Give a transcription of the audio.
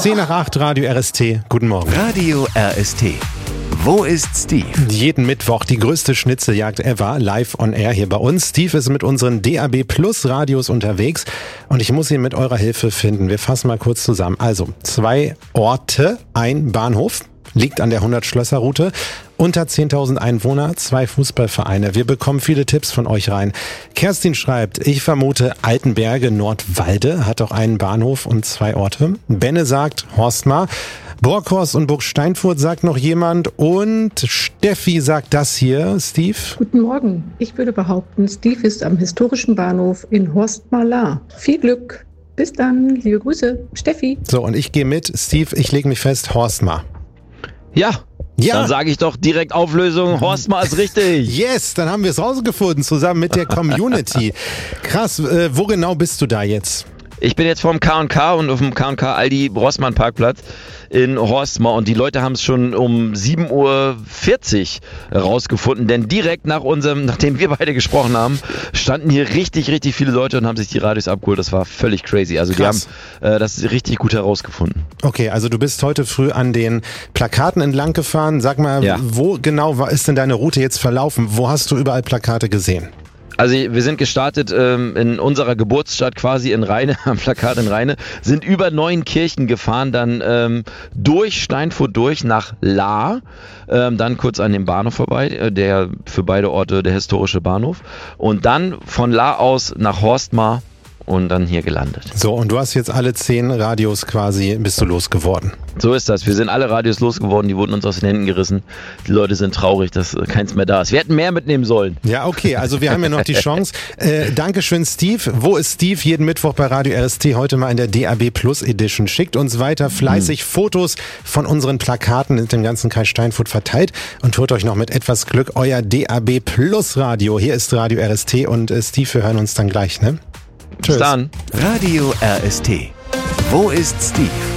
10 nach 8, Radio RST. Guten Morgen. Radio RST. Wo ist Steve? Jeden Mittwoch die größte Schnitzeljagd ever, live on air hier bei uns. Steve ist mit unseren DAB Plus Radios unterwegs und ich muss ihn mit eurer Hilfe finden. Wir fassen mal kurz zusammen. Also 2 Orte, ein Bahnhof, liegt an der 100-Schlösser-Route. Unter 10.000 Einwohner, 2 Fußballvereine. Wir bekommen viele Tipps von euch rein. Kerstin schreibt, ich vermute Altenberge, Nordwalde hat auch einen Bahnhof und 2 Orte. Benne sagt Horstmar. Borkhorst und Burg Steinfurt sagt noch jemand. Und Steffi sagt das hier. Steve? Guten Morgen. Ich würde behaupten, Steve ist am historischen Bahnhof in Horstmar. Viel Glück. Bis dann. Liebe Grüße. Steffi. So, und ich gehe mit. Steve, ich lege mich fest. Horstmar. Ja, dann sage ich doch direkt Auflösung, Horstmar ist richtig. Yes, dann haben wir es rausgefunden, zusammen mit der Community. Krass, wo genau bist du da jetzt? Ich bin jetzt vorm K&K und auf dem K&K Aldi Rossmann Parkplatz in Horstmar und die Leute haben es schon um 7.40 Uhr rausgefunden, denn direkt nachdem wir beide gesprochen haben, standen hier richtig, richtig viele Leute und haben sich die Radios abgeholt. Das war völlig crazy. Also Krass. Die haben das richtig gut herausgefunden. Okay, also du bist heute früh an den Plakaten entlang gefahren. Sag mal, Wo genau ist denn deine Route jetzt verlaufen? Wo hast du überall Plakate gesehen? Also wir sind gestartet in unserer Geburtsstadt quasi in Rheine, am Plakat in Rheine, sind über Neuenkirchen gefahren, dann durch Steinfurt durch nach Lahr, dann kurz an dem Bahnhof vorbei, der für beide Orte der historische Bahnhof und dann von Lahr aus nach Horstmar und dann hier gelandet. So, und du hast jetzt alle 10 Radios quasi, bist du losgeworden? So ist das. Wir sind alle Radios losgeworden, die wurden uns aus den Händen gerissen. Die Leute sind traurig, dass keins mehr da ist. Wir hätten mehr mitnehmen sollen. Ja, okay, also wir haben ja noch die Chance. Dankeschön, Steve. Wo ist Steve? Jeden Mittwoch bei Radio RST, heute mal in der DAB Plus Edition. Schickt uns weiter fleißig Fotos von unseren Plakaten mit dem ganzen Kai Steinfurt verteilt und holt euch noch mit etwas Glück euer DAB Plus Radio. Hier ist Radio RST und Steve, wir hören uns dann gleich, ne? Bis dann. Radio RST. Wo ist Steve?